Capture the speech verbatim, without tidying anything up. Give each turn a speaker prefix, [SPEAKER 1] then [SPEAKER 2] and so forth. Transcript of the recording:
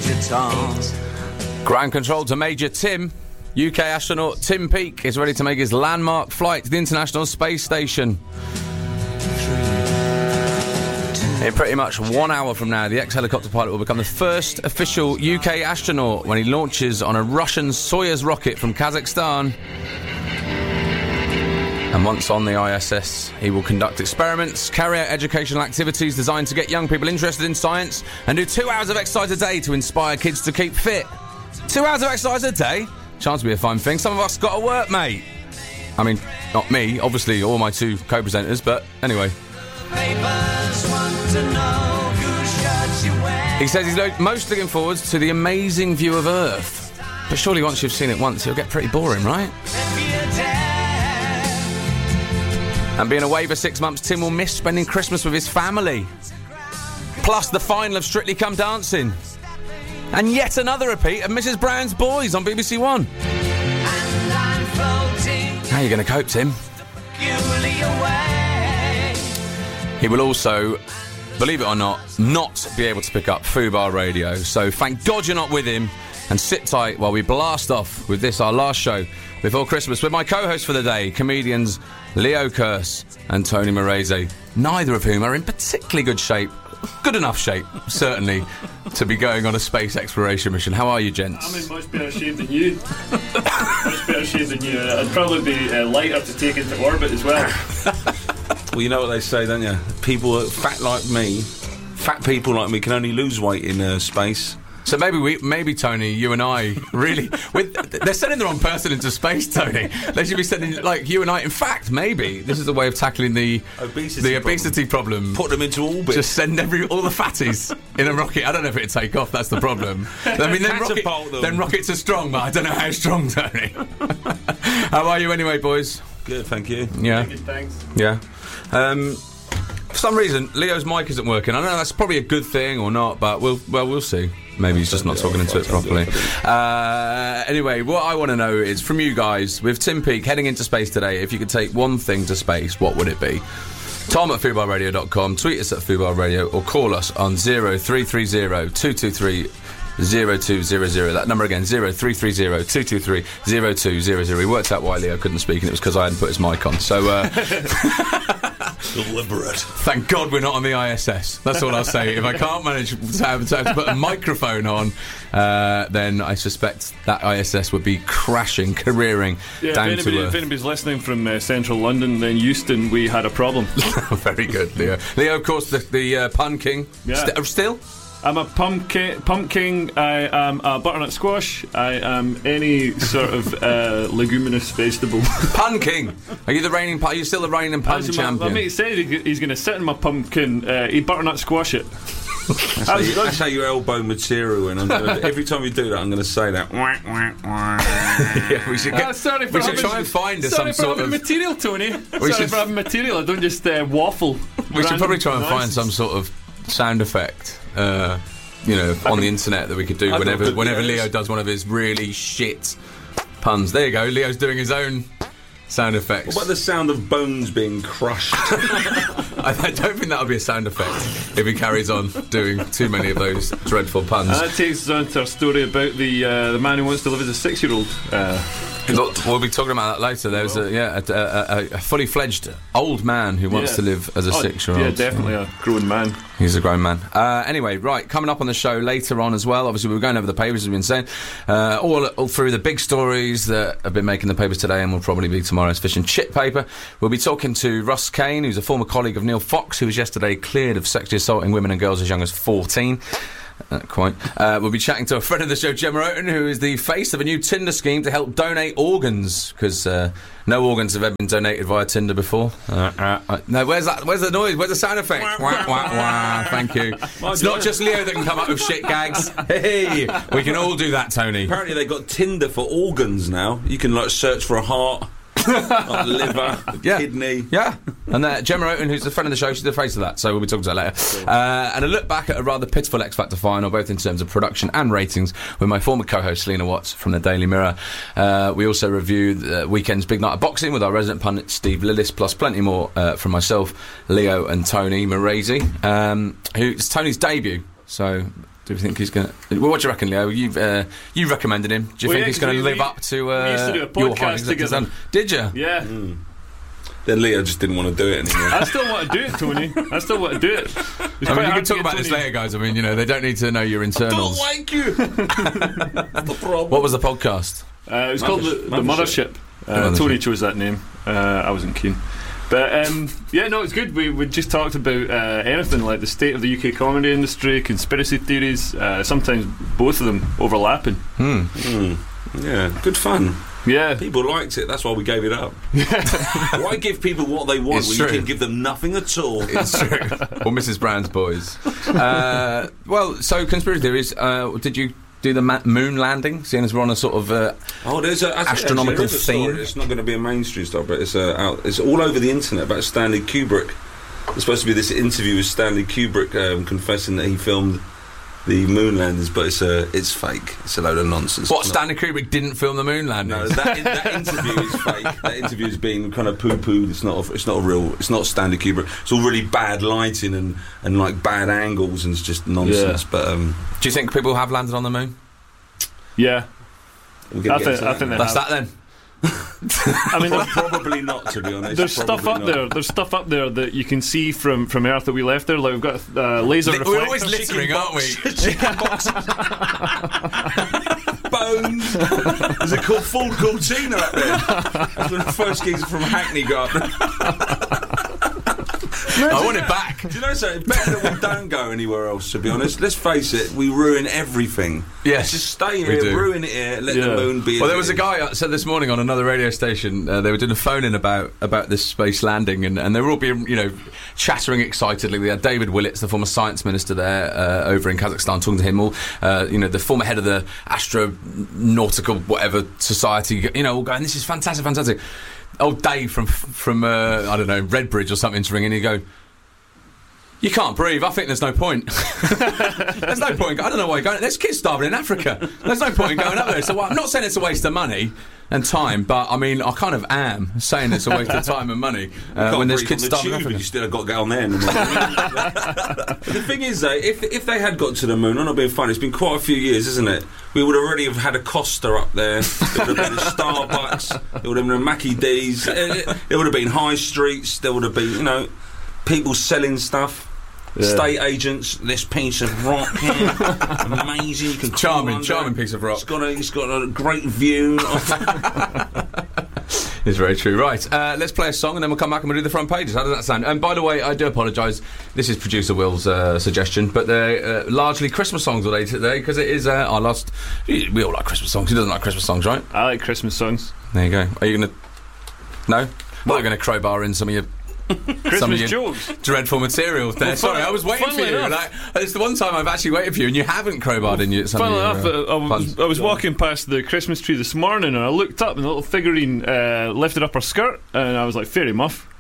[SPEAKER 1] Major Tom's.
[SPEAKER 2] Ground control to Major Tim. U K astronaut Tim Peake is ready to make his landmark flight to the International Space Station. In pretty much one hour from now, the ex-helicopter pilot will become the first official U K astronaut when he launches on a Russian Soyuz rocket from Kazakhstan. And once on the I S S, he will conduct experiments, carry out educational activities designed to get young people interested in science, and do two hours of exercise a day to inspire kids to keep fit. Two hours of exercise a day? Chance to be a fun thing. Some of us got to work, mate. I mean, not me, obviously, all my two co-presenters, but anyway. He says he's lo- most looking forward to the amazing view of Earth. But surely once you've seen it once, it'll get pretty boring, right? And being away for six months, Tim will miss spending Christmas with his family. Plus the final of Strictly Come Dancing. And yet another repeat of Missus Brown's Boys on B B C One. How are you going to cope, Tim? He will also, believe it or not, not be able to pick up Fubar Radio. So thank God you're not with him. And sit tight while we blast off with this, our last show before Christmas, with my co-hosts for the day, comedians Leo Kearse and Tony Morese, neither of whom are in particularly good shape. Good enough shape, certainly, to be going on a space exploration mission. How are you, gents?
[SPEAKER 3] I'm in much better shape than you. Much better shape than you. I'd probably be uh, lighter to take into orbit as well.
[SPEAKER 4] Well, you know what they say, don't you? People fat like me, fat people like me can only lose weight in uh, space.
[SPEAKER 2] So maybe we, maybe Tony, you and I, really, with, they're sending the wrong person into space, Tony. They should be sending, like, you and I. In fact, maybe this is a way of tackling the
[SPEAKER 4] obesity,
[SPEAKER 2] the obesity problem.
[SPEAKER 4] problem. Put them into orbit.
[SPEAKER 2] Just send every all the fatties in a rocket. I don't know if it'd take off. That's the problem. I mean, then, rocket, then rockets are strong, but I don't know how strong, Tony. How are you anyway, boys?
[SPEAKER 4] Good, thank you.
[SPEAKER 2] Yeah.
[SPEAKER 3] Good, thanks.
[SPEAKER 2] Yeah. Um, for some reason, Leo's mic isn't working. I don't know that's probably a good thing or not, but we'll well we'll see. Maybe he's just not talking into it properly. Uh, anyway, what I want to know is from you guys, with Tim Peake heading into space today, if you could take one thing to space, what would it be? Tom at fubar radio dot com, tweet us at Fubar Radio, or call us on zero three three zero two two three zero two zero zero. That number again, zero three three zero two two three zero two zero zero. He worked out why Leo couldn't speak, and it was because I hadn't put his mic on. So, uh...
[SPEAKER 4] deliberate.
[SPEAKER 2] Thank God we're not on the I S S. That's all I'll say. If I can't manage to have, to have to put a microphone on, uh, then I suspect that I S S would be crashing, careering
[SPEAKER 3] yeah,
[SPEAKER 2] down
[SPEAKER 3] if anybody,
[SPEAKER 2] to Earth.
[SPEAKER 3] If anybody's listening from uh, central London, then Euston, we had a problem.
[SPEAKER 2] Very good, Leo. Leo, of course, the, the uh, pun king.
[SPEAKER 3] Yeah.
[SPEAKER 2] St- still?
[SPEAKER 3] I'm a pumpkin, pumpkin. I am a butternut squash. I am any sort of uh, leguminous vegetable.
[SPEAKER 2] Pun king. Are you the reigning? Are you still the reigning pun
[SPEAKER 3] As
[SPEAKER 2] champion?
[SPEAKER 3] My, my mate said he, he's going to sit in my pumpkin. Uh, he butternut squash it.
[SPEAKER 4] That's, how you, that's how you elbow material. And I'm gonna, every time you do that, I'm going to say that.
[SPEAKER 2] Yeah, we should get.
[SPEAKER 3] Oh, sorry for
[SPEAKER 2] we should
[SPEAKER 3] having,
[SPEAKER 2] try and find us
[SPEAKER 3] sorry
[SPEAKER 2] some
[SPEAKER 3] for
[SPEAKER 2] sort
[SPEAKER 3] having
[SPEAKER 2] of
[SPEAKER 3] material, Tony.
[SPEAKER 2] We
[SPEAKER 3] sorry
[SPEAKER 2] should
[SPEAKER 3] for having material. I don't just uh, waffle.
[SPEAKER 2] We should probably try and
[SPEAKER 3] noises.
[SPEAKER 2] find some sort of sound effect. Uh, you know, on the internet that we could do
[SPEAKER 4] I
[SPEAKER 2] whenever
[SPEAKER 4] thought,
[SPEAKER 2] whenever
[SPEAKER 4] yes.
[SPEAKER 2] Leo does one of his really shit puns. There you go, Leo's doing his own sound effects.
[SPEAKER 4] What about the sound of bones being crushed?
[SPEAKER 2] I, I don't think that would be a sound effect if he carries on doing too many of those dreadful puns.
[SPEAKER 3] And that takes us on to our story about the uh, the man who wants to live as a six-year-old. Uh,
[SPEAKER 2] Look, we'll be talking about that later. There was a, yeah, a, a, a fully fledged old man who wants
[SPEAKER 3] Yeah.
[SPEAKER 2] to live as a
[SPEAKER 3] oh,
[SPEAKER 2] six-year-old.
[SPEAKER 3] Yeah, definitely a grown man.
[SPEAKER 2] He's a grown man. Uh, anyway, right, coming up on the show later on as well. Obviously, we were going over the papers, as we've been saying, uh, all, all through the big stories that have been making the papers today and will probably be tomorrow's fish and chip paper. We'll be talking to Russ Kane, who's a former colleague of Neil Fox, who was yesterday cleared of sexually assaulting women and girls as young as fourteen. Not quite. Uh, we'll be chatting to a friend of the show, Gemma Oten, who is the face of a new Tinder scheme to help donate organs, because uh, no organs have ever been donated via Tinder before. Uh, uh, uh, no, where's that? Where's the noise? Where's the sound effect? wah, wah, wah. Thank you. It's not just Leo that can come up with shit gags. Hey, we can all do that, Tony.
[SPEAKER 4] Apparently they got Tinder for organs now. You can like search for a heart, like liver,
[SPEAKER 2] Yeah.
[SPEAKER 4] kidney.
[SPEAKER 2] Yeah. And uh, Gemma Oten, who's the friend of the show, she's the face of that, so we'll be talking to her later. Uh, and a look back at a rather pitiful X Factor final, both in terms of production and ratings, with my former co-host, Selena Watts, from the Daily Mirror. Uh, we also review the weekend's big night of boxing with our resident pundit, Steve Lillis, plus plenty more uh, from myself, Leo and Tony Morese, um, who it's Tony's debut. So Do you think he's going to... Well, what do you reckon, Leo? You've, uh, you recommended him. Do you
[SPEAKER 3] Well,
[SPEAKER 2] think
[SPEAKER 3] yeah,
[SPEAKER 2] he's going to
[SPEAKER 3] we-
[SPEAKER 2] live
[SPEAKER 3] we-
[SPEAKER 2] up to uh,
[SPEAKER 3] we used to do a
[SPEAKER 2] your
[SPEAKER 3] podcast
[SPEAKER 2] high executive
[SPEAKER 3] together.
[SPEAKER 2] standard? Did you?
[SPEAKER 3] Yeah.
[SPEAKER 4] Mm. Then Leo just didn't want to do it anymore.
[SPEAKER 3] I still want to do it, Tony. I still want to do it. It's
[SPEAKER 2] I
[SPEAKER 3] quite
[SPEAKER 2] mean, we
[SPEAKER 3] hard
[SPEAKER 2] can
[SPEAKER 3] to
[SPEAKER 2] talk
[SPEAKER 3] get
[SPEAKER 2] about this
[SPEAKER 3] Tony-
[SPEAKER 2] later, guys. I mean, you know, they don't need to know your internals.
[SPEAKER 4] Don't like you. That's the problem.
[SPEAKER 2] What was the podcast?
[SPEAKER 3] Uh, it was called the, the
[SPEAKER 4] Mothership.
[SPEAKER 3] Mothership. Uh,
[SPEAKER 2] Mothership.
[SPEAKER 3] Tony chose that name. Uh, I wasn't keen. But um, yeah, no, it's good. We we just talked about uh, anything like the state of the U K comedy industry, conspiracy theories. Uh, sometimes both of them overlapping.
[SPEAKER 2] Hmm.
[SPEAKER 4] Mm. Yeah, good fun.
[SPEAKER 3] Yeah,
[SPEAKER 4] People liked it. That's why we gave it up. Why give people what they want
[SPEAKER 2] It's
[SPEAKER 4] when
[SPEAKER 2] true.
[SPEAKER 4] you can give them nothing at all?
[SPEAKER 2] It's true. Or Missus Brown's boys. Uh, well, so conspiracy theories. Uh, did you do the ma- moon landing? Seeing as we're on a sort of uh,
[SPEAKER 4] Oh, there's a actually,
[SPEAKER 2] Astronomical
[SPEAKER 4] there's a story.
[SPEAKER 2] theme.
[SPEAKER 4] It's not going to be a mainstream stuff, but it's uh, out. It's all over the internet about Stanley Kubrick. There's supposed to be this interview with Stanley Kubrick um, confessing that he filmed the moon landings, but it's uh, it's fake. It's a load of nonsense.
[SPEAKER 2] what?
[SPEAKER 4] Not-
[SPEAKER 2] Stanley Kubrick didn't film the moon landing.
[SPEAKER 4] No, that, that interview is fake. That interview is being kind of poo-pooed. It's not. A, it's not a real. It's not Stanley Kubrick. It's all really bad lighting and, and like bad angles, and it's just nonsense.
[SPEAKER 3] Yeah.
[SPEAKER 4] But um,
[SPEAKER 2] Do you think people have landed on the moon?
[SPEAKER 3] yeah.
[SPEAKER 4] we'll get
[SPEAKER 3] I
[SPEAKER 4] get
[SPEAKER 3] think-
[SPEAKER 4] to
[SPEAKER 3] I
[SPEAKER 4] that
[SPEAKER 3] think
[SPEAKER 4] now.
[SPEAKER 3] they
[SPEAKER 2] That's that then.
[SPEAKER 3] I mean, there's,
[SPEAKER 4] Probably not, to be honest.
[SPEAKER 3] there's stuff
[SPEAKER 4] Probably
[SPEAKER 3] up
[SPEAKER 4] not.
[SPEAKER 3] there. There's stuff up there that you can see from, from Earth that we left there. Like we've got uh, laser
[SPEAKER 2] Li-
[SPEAKER 3] reflectors.
[SPEAKER 2] we're always littering, aren't we?
[SPEAKER 4] Chicken boxes. Bones. There's a called full Cortina up there. That's when the first geezer from Hackney got up.
[SPEAKER 2] I want it back.
[SPEAKER 4] Do you know something? It's better that we don't go anywhere else, to be honest. Let's face it, we ruin everything.
[SPEAKER 2] Yes,
[SPEAKER 4] Just stay
[SPEAKER 2] we
[SPEAKER 4] here,
[SPEAKER 2] do.
[SPEAKER 4] ruin it here, let
[SPEAKER 3] Yeah.
[SPEAKER 4] the moon be.
[SPEAKER 2] Well,
[SPEAKER 4] as
[SPEAKER 2] there
[SPEAKER 4] it
[SPEAKER 2] was a
[SPEAKER 4] is.
[SPEAKER 2] guy uh, said this morning on another radio station. Uh, they were doing a phone in about about this space landing, and, and they were all being, you know, chattering excitedly. We had David Willits, the former science minister there, uh, over in Kazakhstan, talking to him. All, uh, you know, the former head of the astronautical whatever society. You know, all going, "This is fantastic, fantastic." Old Dave from from uh, I don't know, Redbridge or something's ringing. He go, "You can't breathe. I think there's no point. There's no point. I don't know why you're going. There's kids starving in Africa. There's no point in going up there." So well, I'm not saying it's a waste of money and time, but I mean, I kind of am saying it's a waste of time and money uh,
[SPEAKER 4] Can't
[SPEAKER 2] when there's
[SPEAKER 4] breathe
[SPEAKER 2] kids
[SPEAKER 4] on the
[SPEAKER 2] starving in
[SPEAKER 4] tube,
[SPEAKER 2] Africa.
[SPEAKER 4] you still have got to get on there. In the, morning. The thing is, though, if if they had got to the moon, I'm not being funny. It's been quite a few years, isn't it? We would already have had a Costa up there. There would have been a Starbucks. There would have been a Mackie D's. There would have been high streets. There would have been, you know, people selling stuff.
[SPEAKER 3] Yeah.
[SPEAKER 4] Estate agents. This piece of rock here, amazing. You can crawl
[SPEAKER 2] Charming,
[SPEAKER 4] under
[SPEAKER 2] charming
[SPEAKER 4] it.
[SPEAKER 2] piece of rock.
[SPEAKER 4] It's got a, it's got a great view.
[SPEAKER 2] It's very true. Right, uh, let's play a song and then we'll come back and we'll do the front pages. How does that sound? And by the way, I do apologise. This is producer Will's uh, suggestion, but they're uh, largely Christmas songs all day today because it is uh, our last. We all like Christmas songs. Who doesn't like Christmas songs, right?
[SPEAKER 3] I like Christmas songs.
[SPEAKER 2] There you go. Are you going to? No. Well, you're going to crowbar in some of your some of
[SPEAKER 3] Christmas
[SPEAKER 2] your
[SPEAKER 3] jokes.
[SPEAKER 2] dreadful material there.
[SPEAKER 3] Well,
[SPEAKER 2] Sorry,
[SPEAKER 3] funnily-
[SPEAKER 2] I was waiting for
[SPEAKER 3] funnily
[SPEAKER 2] you.
[SPEAKER 3] enough-
[SPEAKER 2] And I, it's the one time I've actually waited for you, and you haven't crowbarred in your. Some
[SPEAKER 3] Funnily
[SPEAKER 2] of
[SPEAKER 3] enough,
[SPEAKER 2] your,
[SPEAKER 3] I,
[SPEAKER 2] uh,
[SPEAKER 3] I was,
[SPEAKER 2] puns.
[SPEAKER 3] I was walking past the Christmas tree this morning and I looked up and the little figurine uh, lifted up her skirt and I was like, fairy muff.